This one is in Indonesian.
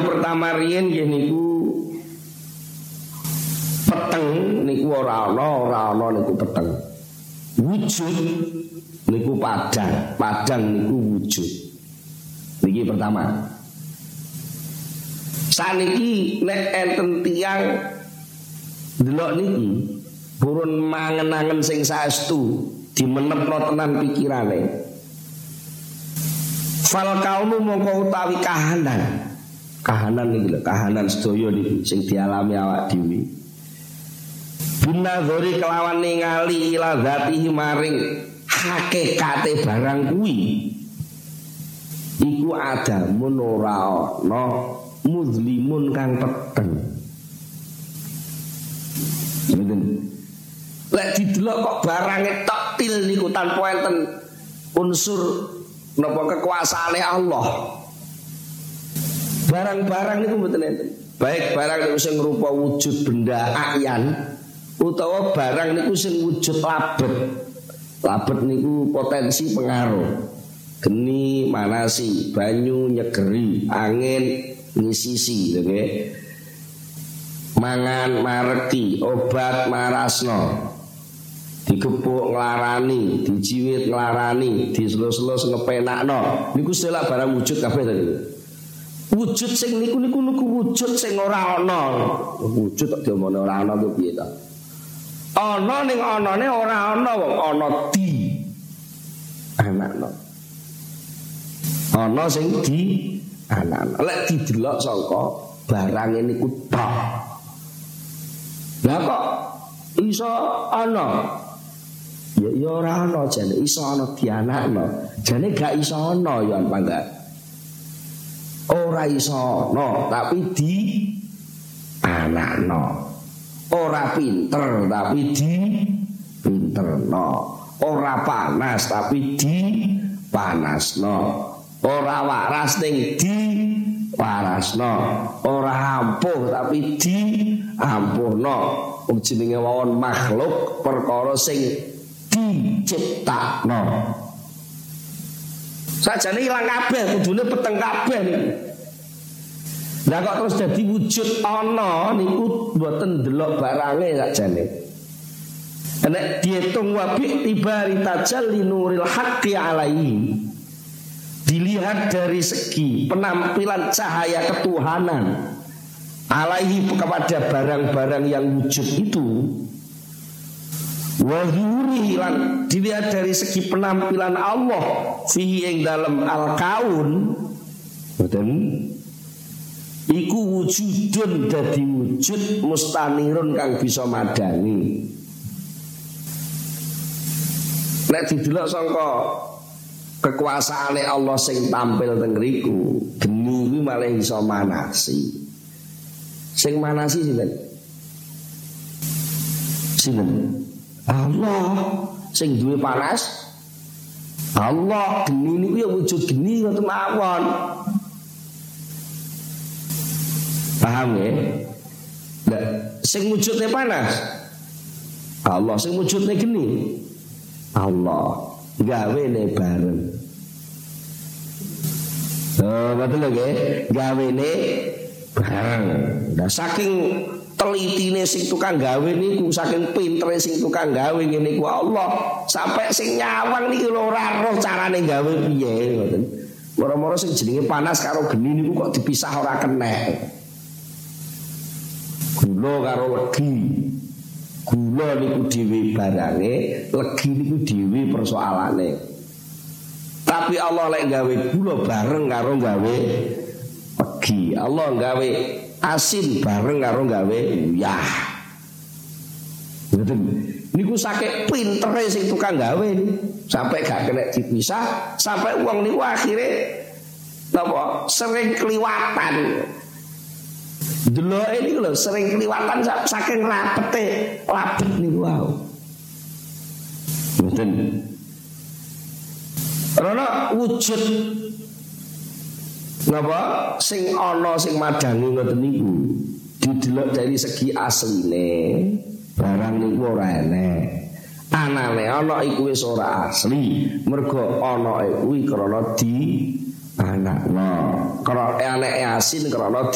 pertama riyen nggih niku peteng niku ora ana niku peteng. Wujud niku padang niku wujud. Niki pertama. Saniki nek enten tiyang delok niki purun mangen-angen sing saestu dimenepno tenan pikirane. Fal kaunu mongko utawi kahanan niki lho, kahanan sedaya niki sing dialami awak dhewe. Binadzori kelawan ningali ila dzatihi maring hakikate barang kuwi iku adamun ora ana muzlimun kang peteng. Ngeten. Lek didelok kok barange tok til niku tanpa enten unsur napa kekuasaane Allah. Barang-barang niku mboten enten. Baik barang niku sing rupa wujud benda ayan utawa barang niku sing wujud labet. Labet niku potensi pengaruh. Geni manasi, banyu nyegeri, angin ngisisi, nggih. Mangan mareki, obat marasno. Digepuk nglarani, dijiwit nglarani, diselus-selus ngepenakno. Niku istilah barang wujud kabeh tadi. Wujud sing niku wujud sing ora ana. Wujud kok diomongne ora ana ku piye ta? Ana ning anane ora ana wong ana di anakno. Ana sing di anakno. Lek didelok saka barang niku tok. Lah kok iso ana? Ya ora ana jane iso ana dianakno. Jane gak iso ana ya apa enggak? Ora iso ana tapi di anakno. Ora pinter tapi di pinterno. Ora panas tapi di panasno. Ora waras ning di warasno. Ora ampuh tapi di ampuhno. Wong jenenge wawon makhluk perkara sing diciptakno. Sajane ilang kabeh kudune peteng kabeh niku. Lah kok terus dadi wujud ana niku mboten ndelok barange sakjane. Nek diitung wabi tibari tajalli nuril haqqi alaihi. Dilihat dari segi penampilan cahaya ketuhanan alaihi kepada barang-barang yang wujud itu. Wahuri lan dilihat dari segi penampilan Allah fihi ing dalam al-kaun. Betul. Iku wujudun dadi wujud mustanirun kang bisa madangi. Nek didelok sangka kekuasaane Allah sing tampil teng ngriku, geni kuwi malah iso manasi. Sing manasi sinten? Sinten? Allah sing duwe panas. Allah geni niku ya wujud geni ngoten mawon. Paham ya? Nah, sing wujudnya panas Allah, sing wujudnya geni Allah, gawe ne bareng. Betul lho, gawe ne bareng. Nah, saking telitine sing tukang gawe niku, saking pintere sing tukang gawe ngene ku Allah, sampai sing nyawang niki lho ora roh carane gawe piye ngoten. Moro-moro sing jenenge panas karo geni niku kok dipisah ora kenek. Gula karo legi. Gula niku dhewe barange, legi niku dhewe persoalane. Tapi Allah lek gawe gula bareng karo gawe legi. Allah gawe asin bareng karo gawe uyah. Ngoten. Niku saking pintere sing tukang gawe niku. Sampai gak kena dipisah, sampai wong niku akhire napa sering kliwatan. Delok ini lho sering keliwatan saking rapete labet niku wae. Mboten. Ana wujud napa sing ana sing madangi ngoten niku. Didelok dari segi asline, barang niku ora enek. Anane ana iku wis ora asli, mergo ana kuwi krana di anakno. Krana anake asin krana